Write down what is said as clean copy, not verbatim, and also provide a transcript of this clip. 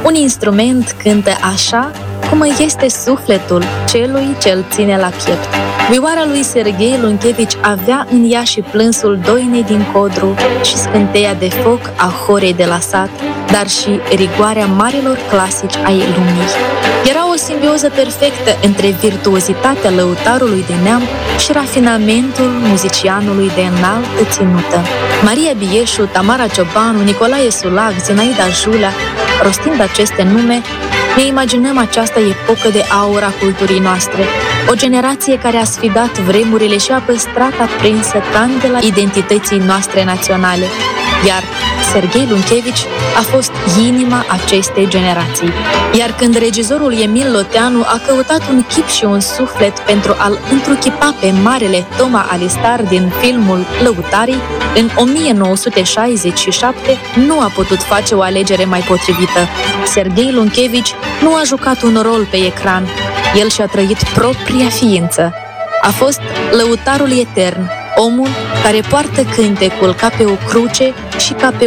Un instrument cântă așa cum îi este sufletul celui ce-l ține la piept. Vioara lui Serghei Lunchevici avea în ea și plânsul doinei din codru și scânteia de foc a horei de la sat, dar și rigoarea marilor clasici ai lumii. Era o simbioză perfectă între virtuozitatea lăutarului de neam și rafinamentul muzicianului de înaltă ținută. Maria Bieșu, Tamara Ciobanu, Nicolae Sulac, Zinaida Julea, rostind aceste nume, ne imaginăm această epocă de aur a culturii noastre, o generație care a sfidat vremurile și a păstrat aprinsă candela identității noastre naționale, iar Serghei Lunchevici a fost inima acestei generații. Iar când regizorul Emil Loteanu a căutat un chip și un suflet pentru a-l întruchipa pe marele Toma Alistar din filmul Lăutarii, în 1967 nu a putut face o alegere mai potrivită. Serghei Lunchevici nu a jucat un rol pe ecran, el și-a trăit propria ființă. A fost lăutarul etern, omul care poartă cântecul ca pe o cruce și ca pe